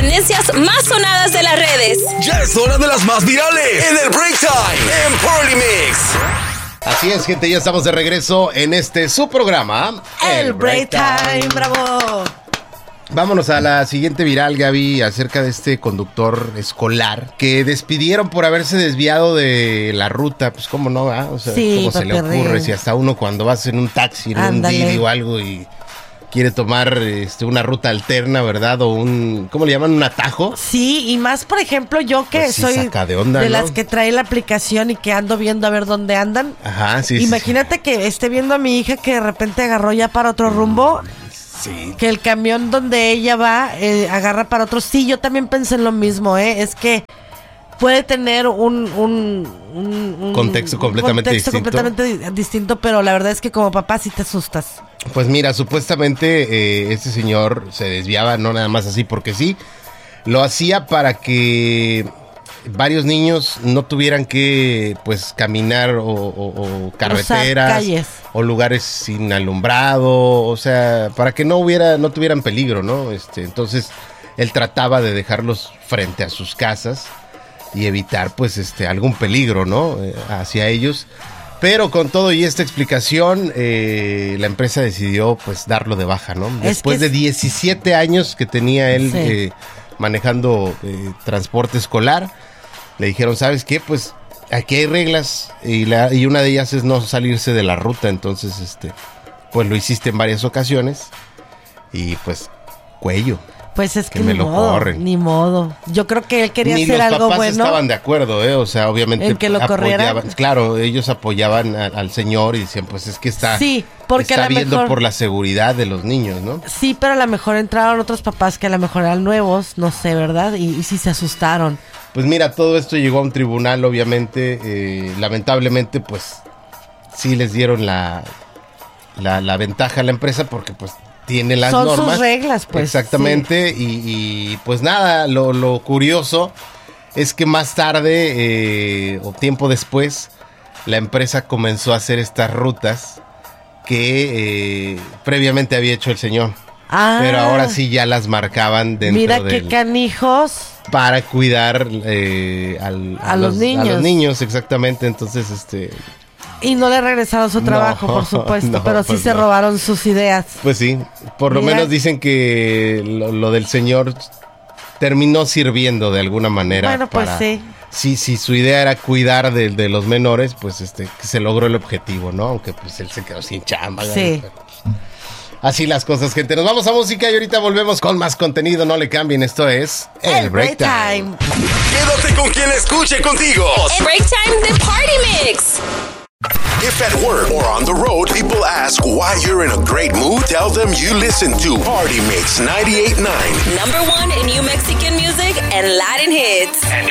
tendencias más sonadas de las redes. Ya es hora de las más virales en el Break Time en Party Mix. Así es, gente, ya estamos de regreso en su programa, El Break Time. ¡Bravo! Vámonos a la siguiente viral, Gaby, acerca de este conductor escolar que despidieron por haberse desviado de la ruta. Pues cómo no, ¿ah? O sea, sí, cómo se le ocurre si hasta uno cuando vas en un taxi, en un Didi o algo y quiere tomar una ruta alterna, ¿verdad? O ¿cómo le llaman? ¿Un atajo? Sí, y más, por ejemplo, yo que pues sí, soy saca de onda, ¿no? las que trae la aplicación y que ando viendo a ver dónde andan. Ajá, sí. Imagínate que esté viendo a mi hija que de repente agarró ya para otro rumbo. Sí. Que el camión donde ella va agarra para otro. Sí, yo también pensé en lo mismo, Es que puede tener un contexto completamente distinto, pero la verdad es que como papá sí te asustas. Pues mira, supuestamente este señor se desviaba, no nada más así porque sí, lo hacía para que varios niños no tuvieran que pues caminar o carreteras, calles, o lugares sin alumbrado, o sea, para que no tuvieran peligro, ¿no? Entonces él trataba de dejarlos frente a sus casas y evitar pues algún peligro, ¿no? Hacia ellos. Pero con todo y esta explicación, la empresa decidió pues darlo de baja, ¿no? Después de 17 años que tenía él manejando transporte escolar, le dijeron, ¿sabes qué? Pues aquí hay reglas y una de ellas es no salirse de la ruta. Entonces, pues lo hiciste en varias ocasiones y pues cuello. Pues es que me lo corren. Ni modo. Yo creo que él quería hacer algo bueno. Ni los papás estaban de acuerdo, O sea, obviamente en que lo corrieran. Claro, ellos apoyaban al señor y decían, pues es que está viendo por la seguridad de los niños, ¿no? Sí, pero a lo mejor entraron otros papás que a lo mejor eran nuevos, no sé, ¿verdad? Y sí se asustaron. Pues mira, todo esto llegó a un tribunal, obviamente. Lamentablemente, pues sí les dieron la ventaja a la empresa porque pues tiene las normas. Son sus reglas, pues. Exactamente, sí. Y pues nada, lo curioso es que más tarde o tiempo después, la empresa comenzó a hacer estas rutas que previamente había hecho el señor. Pero ahora sí ya las marcaban dentro Mira qué canijos. Para cuidar a los niños. A los niños, exactamente, entonces Y no le regresaron su trabajo, por supuesto, pero sí se robaron sus ideas. Pues sí, por lo menos dicen que lo del señor terminó sirviendo de alguna manera. Bueno, pues sí. Si su idea era cuidar de los menores, pues que se logró el objetivo, ¿no? Aunque pues él se quedó sin chamba. Sí. Así las cosas, gente. Nos vamos a música y ahorita volvemos con más contenido. No le cambien, esto es El Break Time. Quédate con quien escuche contigo. El Break Time de Party Mix. If at work or on the road, people ask why you're in a great mood, tell them you listen to Party Mix 98.9. #1 in New Mexican music and Latin hits. And